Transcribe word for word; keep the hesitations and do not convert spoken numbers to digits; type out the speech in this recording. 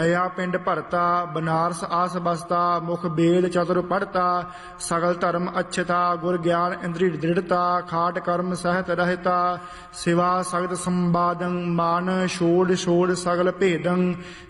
या पिंड भरता बनारस आस बसता मुख वेद चतुर पढ़ता सगल धर्म अच्छता गुर ज्ञान इंद्रिय दृढ़ता खाट कर्म सहत रहता शिवा सगत संवादं मान छोड़ छोड़ सगल भेदं